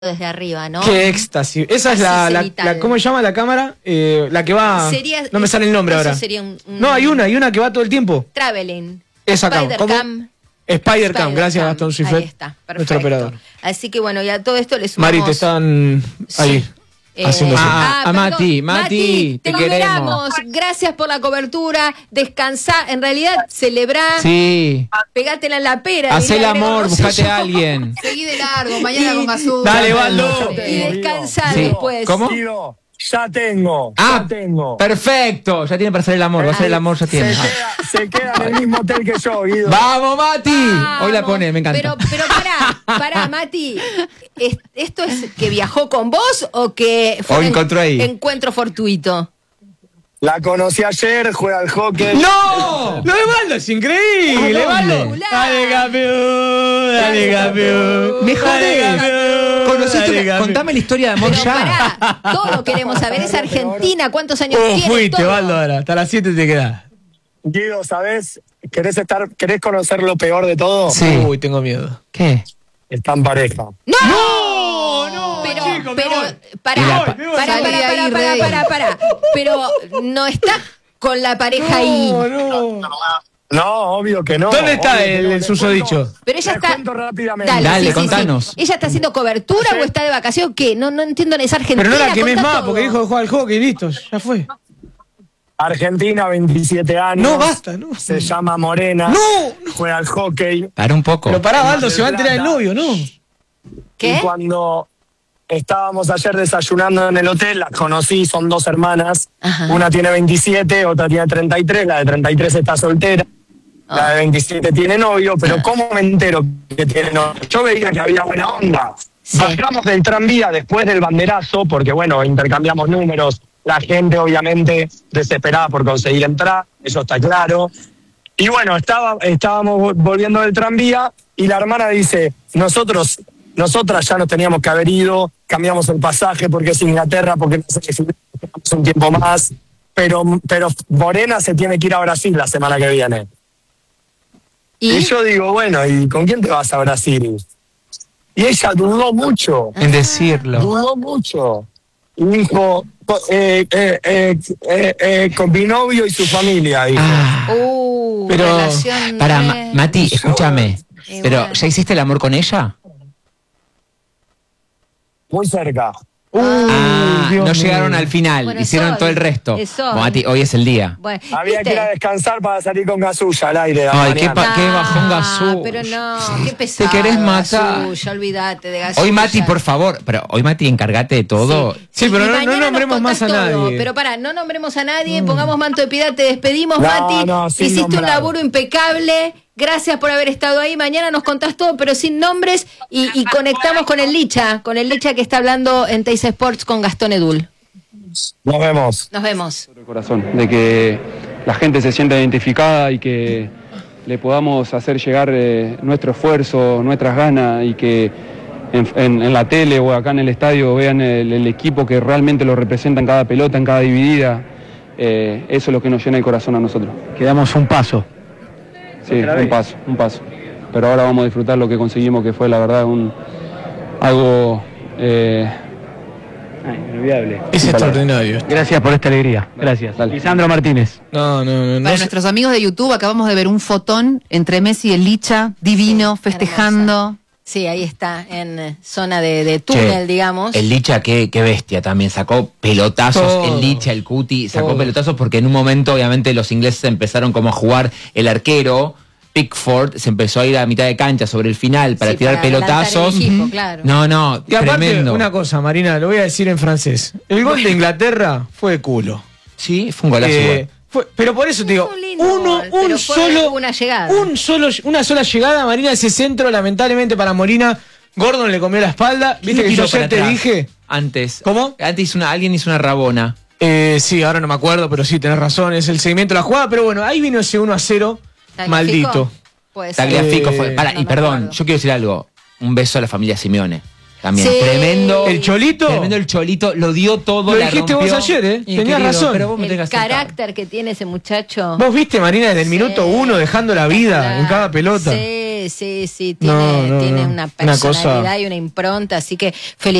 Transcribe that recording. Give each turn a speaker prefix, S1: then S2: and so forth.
S1: desde arriba, ¿no?
S2: Qué éxtasis. Esa es la ¿cómo se llama la cámara? La que va... no me sale el nombre ahora.
S1: Sería
S2: No, hay una que va todo el tiempo.
S1: Traveling.
S2: Esa
S1: Spider-Cam.
S2: Spider-Cam, gracias Gastón Suifet.
S1: Ahí está, perfecto.
S2: Nuestro operador.
S1: Así que bueno, ya todo esto le sumamos...
S2: Mari, te están ahí. Haciendo
S3: Mati, te queremos.
S1: Liberamos. Gracias por la cobertura. Descansá, en realidad celebrá.
S3: Sí.
S1: Pegátela en la pera.
S3: Hacé el amor, buscate a alguien.
S4: Seguí de largo, mañana con Gazú.
S2: Dale, Baldo.
S1: Y descansá
S3: Sí.
S1: después.
S3: ¿Cómo?
S5: Ya tengo.
S3: Perfecto. Ya tiene para hacer el amor. Va a hacer el amor, ya tiene.
S5: Se queda en el mismo hotel que yo, Guido.
S3: ¡Vamos, Mati!
S1: Vamos.
S3: Hoy la pone, me encanta.
S1: Pero pará, Mati. ¿Esto es que viajó con vos o que fue
S3: O encontró ahí.
S1: encuentro fortuito?
S5: La conocí ayer, juega al hockey.
S2: ¡No! Lo de Baldo es increíble,
S3: ¿A dónde?
S2: Baldo. Dale, campeón. Dale, campeón.
S3: Me jodés. ¿Conociste?
S2: Dale,
S3: Contame la historia de amor
S1: Pero
S3: ya.
S1: pará, todo queremos saber. Es Argentina, ¿cuántos años tiene?
S2: Fuiste,
S1: todo.
S2: Baldo, ahora. Hasta las 7 te quedás.
S5: Guido, ¿sabés? ¿Querés conocer lo peor de todo?
S3: Sí.
S2: Uy, tengo miedo.
S3: ¿Qué?
S5: Está en pareja.
S2: ¡No!
S1: Pero,
S2: chico, me
S1: pero,
S2: voy.
S1: pará. Pero no está con la pareja ahí.
S5: No, obvio que no.
S2: ¿Dónde está
S5: obvio que no.
S2: el
S5: Les
S2: susodicho?
S5: cuento-
S1: Pero ella
S5: les
S1: está.
S5: cuento rápidamente.
S3: Dale, contanos.
S1: ¿Ella está haciendo cobertura o está de vacación? ¿Qué? No entiendo, es Argentina.
S2: Pero no la quemes
S1: contá
S2: más,
S1: todo.
S2: porque dijo de jugar al hockey, listo, ya fue.
S5: Argentina, 27 años.
S2: No, basta, no.
S5: Se llama Morena.
S2: No.
S5: Juega al hockey.
S3: Para un poco.
S2: Pero pará, Baldo, se va a enterar el
S5: Plata.
S2: novio, ¿no?
S1: ¿Qué?
S5: Y cuando estábamos ayer desayunando en el hotel, las conocí, son dos hermanas.
S1: Ajá.
S5: Una tiene 27, otra tiene 33. La de 33 está soltera. La de 27 tiene novio, pero ¿cómo me entero que tiene novio? Yo veía que había buena onda.
S1: Sí.
S5: Bajamos del tranvía después del banderazo, porque bueno, intercambiamos números. La gente obviamente desesperada por conseguir entrar, eso está claro. Y bueno, estábamos volviendo del tranvía y la hermana dice, nosotras ya nos teníamos que haber ido, cambiamos el pasaje porque es Inglaterra, porque no sé si tenemos un tiempo más, pero Morena se tiene que ir a Brasil la semana que viene. Y yo digo, bueno, ¿y con quién te vas a Brasil? Y ella dudó mucho.
S3: En decirlo.
S5: Dudó mucho. Y dijo, con mi novio y su familia. Dijo.
S2: Pero,
S1: relación
S3: Para,
S1: re-
S3: Mati, escúchame.
S1: Y
S3: Pero,
S1: bueno.
S3: ¿ya hiciste el amor con ella?
S5: Muy cerca.
S2: Dios
S3: No
S2: mío.
S3: llegaron al final,
S1: Bueno,
S3: hicieron
S1: es
S3: todo el
S1: hoy.
S3: resto.
S1: Es hoy.
S3: Bueno, Mati, hoy es el día.
S1: Bueno,
S5: Había
S1: ¿viste?
S5: que ir a descansar para salir con Gasulla al aire.
S3: Ay, qué
S5: mañana.
S3: bajón Gazú.
S1: Pero no, qué pesado.
S3: Te querés matar.
S1: Gasulla, olvídate de Gasulla.
S3: Hoy, Mati, por favor. Pero hoy, Mati, encárgate de todo.
S2: Sí, pero
S1: Y
S2: no
S1: mañana nos
S2: nombremos más a
S1: contás todo.
S2: nadie.
S1: Pero pará, no nombremos a nadie, pongamos manto de piedad, te despedimos,
S5: No,
S1: Mati.
S5: no, sin
S1: Hiciste un
S5: nombrar.
S1: laburo impecable. Gracias por haber estado ahí. Mañana nos contás todo, pero sin nombres. Y conectamos con el Licha que está hablando en Teis Sports con Gastón Edul.
S5: Nos vemos.
S1: Nos vemos.
S6: El corazón, de que la gente se sienta identificada y que le podamos hacer llegar nuestro esfuerzo, nuestras ganas y que en la tele o acá en el estadio vean el equipo que realmente lo representa en cada pelota, en cada dividida. Eso es lo que nos llena el corazón a nosotros.
S2: Quedamos un paso.
S6: Sí, un paso. Pero ahora vamos a disfrutar lo que conseguimos, que fue la verdad algo...
S7: Inolvidable.
S2: Es extraordinario.
S7: Gracias por esta alegría. Gracias.
S6: Dale.
S7: Lisandro Martínez.
S2: No
S4: Para nuestros amigos de YouTube, acabamos de ver un fotón entre Messi y el Licha, divino,
S1: Sí,
S4: festejando.
S1: Sí, ahí está, en zona de túnel,
S3: Che,
S1: digamos.
S3: El Licha, qué bestia también. Sacó pelotazos.
S2: Todo.
S3: El Licha, el Cuti, sacó
S2: Todo.
S3: pelotazos porque en un momento, obviamente, los ingleses empezaron como a jugar el arquero. Pickford se empezó a ir a mitad de cancha sobre el final para
S1: Sí,
S3: tirar
S1: para adelantar
S3: pelotazos.
S1: el equipo, claro.
S3: No,
S2: Y aparte,
S3: tremendo.
S2: una cosa, Marina, lo voy a decir en francés. El gol de Inglaterra fue de culo.
S3: Sí, fue un golazo.
S2: Pero por eso te digo,
S1: Fue un lindo gol, pero fue una llegada.
S2: una sola llegada, Marina, ese centro, lamentablemente para Molina, Gordon le comió la espalda. ¿Viste que yo ayer te dije?
S3: Antes.
S2: ¿Cómo?
S3: Antes alguien hizo una rabona.
S2: Sí, ahora no me acuerdo, pero sí, tenés razón, es el seguimiento de la jugada, pero bueno, ahí vino ese 1-0, maldito.
S1: Puede ser.
S3: Tagliafico fue.
S1: no me
S3: Perdón,
S1: acuerdo.
S3: yo quiero decir algo. Un beso a la familia Simeone. También.
S1: Sí.
S3: Tremendo.
S2: El Cholito.
S3: Tremendo el Cholito. Lo dio todo.
S2: Lo
S3: la
S2: dijiste
S3: rompió.
S2: vos ayer,
S3: Y,
S2: tenías
S3: querido,
S2: razón.
S3: Pero vos me
S1: El
S3: tenés que aceptar.
S1: carácter que tiene ese muchacho.
S2: Vos viste, Marina, desde el minuto 1 dejando la vida en cada pelota.
S1: Sí, Sí,
S2: No,
S1: tiene una
S2: una cosa-
S1: personalidad y una impronta, así que